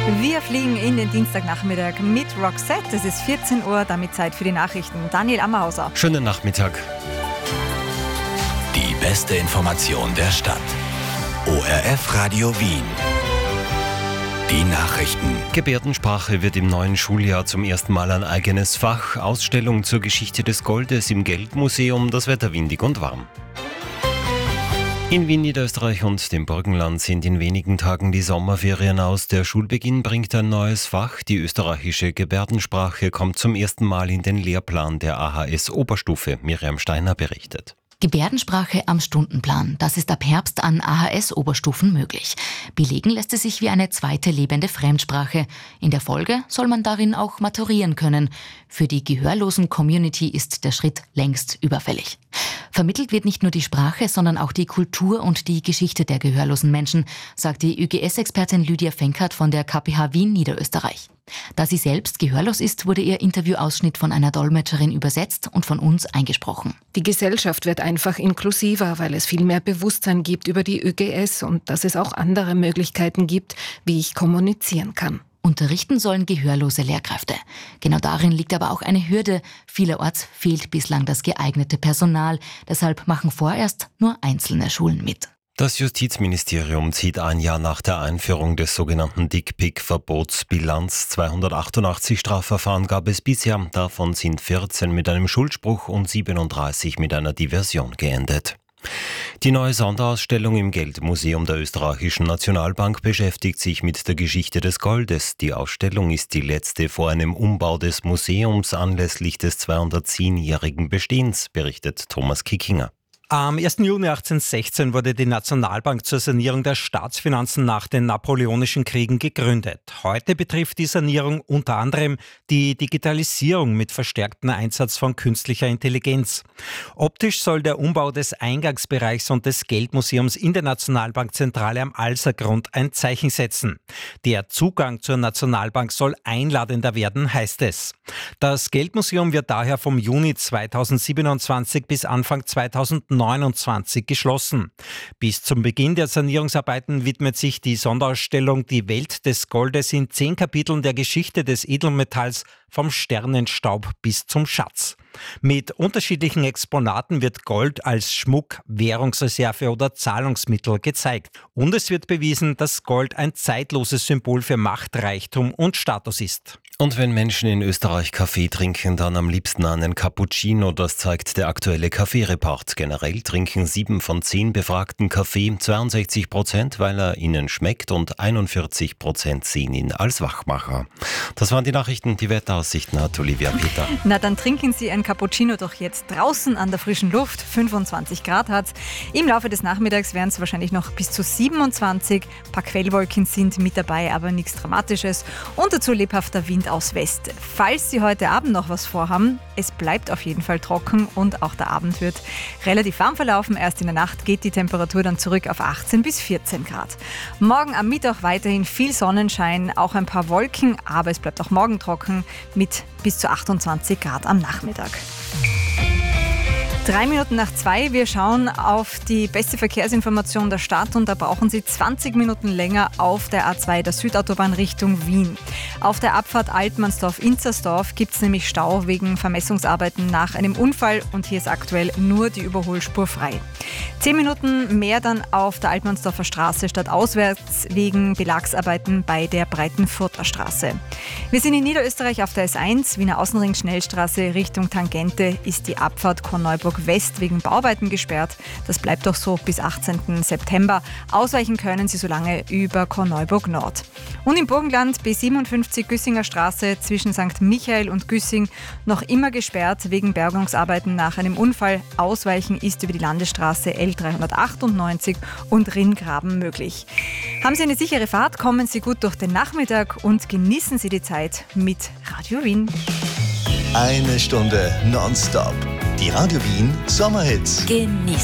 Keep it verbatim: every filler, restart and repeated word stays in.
Wir fliegen in den Dienstagnachmittag mit Roxette. Es ist vierzehn Uhr, damit Zeit für die Nachrichten. Daniel Ammerhauser. Schönen Nachmittag. Die beste Information der Stadt. O R F Radio Wien. Die Nachrichten. Gebärdensprache wird im neuen Schuljahr zum ersten Mal ein eigenes Fach. Ausstellung zur Geschichte des Goldes im Geldmuseum. Das Wetter windig und warm. In Wien, Niederösterreich und dem Burgenland sind in wenigen Tagen die Sommerferien aus. Der Schulbeginn bringt ein neues Fach. Die österreichische Gebärdensprache kommt zum ersten Mal in den Lehrplan der A H S-Oberstufe. Miriam Steiner berichtet. Gebärdensprache am Stundenplan. Das ist ab Herbst an A H S-Oberstufen möglich. Belegen lässt es sich wie eine zweite lebende Fremdsprache. In der Folge soll man darin auch maturieren können. Für die gehörlosen Community ist der Schritt längst überfällig. Vermittelt wird nicht nur die Sprache, sondern auch die Kultur und die Geschichte der gehörlosen Menschen, sagt die Ö G S-Expertin Lydia Fenkert von der K P H Wien Niederösterreich. Da sie selbst gehörlos ist, wurde ihr Interviewausschnitt von einer Dolmetscherin übersetzt und von uns eingesprochen. Die Gesellschaft wird einfach inklusiver, weil es viel mehr Bewusstsein gibt über die Ö G S und dass es auch andere Möglichkeiten gibt, wie ich kommunizieren kann. Unterrichten sollen gehörlose Lehrkräfte. Genau darin liegt aber auch eine Hürde. Vielerorts fehlt bislang das geeignete Personal. Deshalb machen vorerst nur einzelne Schulen mit. Das Justizministerium zieht ein Jahr nach der Einführung des sogenannten Dickpick-Verbots Bilanz. zweihundertachtundachtzig Strafverfahren gab es bisher. Davon sind vierzehn mit einem Schuldspruch und siebenunddreißig mit einer Diversion geendet. Die neue Sonderausstellung im Geldmuseum der Österreichischen Nationalbank beschäftigt sich mit der Geschichte des Goldes. Die Ausstellung ist die letzte vor einem Umbau des Museums anlässlich des zweihundertzehnjährigen Bestehens, berichtet Thomas Kickinger. Am ersten Juni achtzehnhundertsechzehn wurde die Nationalbank zur Sanierung der Staatsfinanzen nach den Napoleonischen Kriegen gegründet. Heute betrifft die Sanierung unter anderem die Digitalisierung mit verstärktem Einsatz von künstlicher Intelligenz. Optisch soll der Umbau des Eingangsbereichs und des Geldmuseums in der Nationalbankzentrale am Alsergrund ein Zeichen setzen. Der Zugang zur Nationalbank soll einladender werden, heißt es. Das Geldmuseum wird daher vom Juni zweitausendsiebenundzwanzig bis Anfang zweitausendneunundzwanzig geschlossen. Bis zum Beginn der Sanierungsarbeiten widmet sich die Sonderausstellung Die Welt des Goldes in zehn Kapiteln der Geschichte des Edelmetalls vom Sternenstaub bis zum Schatz. Mit unterschiedlichen Exponaten wird Gold als Schmuck, Währungsreserve oder Zahlungsmittel gezeigt. Und es wird bewiesen, dass Gold ein zeitloses Symbol für Macht, Reichtum und Status ist. Und wenn Menschen in Österreich Kaffee trinken, dann am liebsten einen Cappuccino. Das zeigt der aktuelle Kaffee-Report. Generell trinken sieben von zehn Befragten Kaffee, zweiundsechzig Prozent, weil er ihnen schmeckt und einundvierzig Prozent sehen ihn als Wachmacher. Das waren die Nachrichten. Die Wetteraussichten hat Olivia Peter. Na, dann trinken Sie ein Cappuccino doch jetzt draußen an der frischen Luft. fünfundzwanzig Grad hat's. Im Laufe des Nachmittags werden es wahrscheinlich noch bis zu siebenundzwanzig. Ein paar Quellwolken sind mit dabei, aber nichts Dramatisches. Und dazu lebhafter Wind aus West. Falls Sie heute Abend noch was vorhaben, es bleibt auf jeden Fall trocken und auch der Abend wird relativ warm verlaufen. Erst in der Nacht geht die Temperatur dann zurück auf achtzehn bis vierzehn Grad. Morgen am Mittwoch weiterhin viel Sonnenschein, auch ein paar Wolken, aber es bleibt auch morgen trocken mit bis zu achtundzwanzig Grad am Nachmittag. Drei Minuten nach zwei, wir schauen auf die beste Verkehrsinformation der Stadt und da brauchen Sie zwanzig Minuten länger auf der A zwei, der Südautobahn Richtung Wien. Auf der Abfahrt Altmannsdorf-Inzersdorf gibt es nämlich Stau wegen Vermessungsarbeiten nach einem Unfall und hier ist aktuell nur die Überholspur frei. Zehn Minuten mehr dann auf der Altmannsdorfer Straße statt auswärts wegen Belagsarbeiten bei der Breitenfurter Straße. Wir sind in Niederösterreich auf der S eins, Wiener Außenring Schnellstraße Richtung Tangente ist die Abfahrt Korneuburg West wegen Bauarbeiten gesperrt. Das bleibt auch so bis achtzehnten September. Ausweichen können Sie so lange über Korneuburg Nord. Und im Burgenland B siebenundfünfzig Güssinger Straße zwischen Sankt Michael und Güssing noch immer gesperrt wegen Bergungsarbeiten nach einem Unfall. Ausweichen ist über die Landesstraße L dreihundertachtundneunzig und Rinngraben möglich. Haben Sie eine sichere Fahrt, kommen Sie gut durch den Nachmittag und genießen Sie die Zeit mit Radio Wien. Eine Stunde nonstop. Die Radio Wien Sommerhits. Genießen.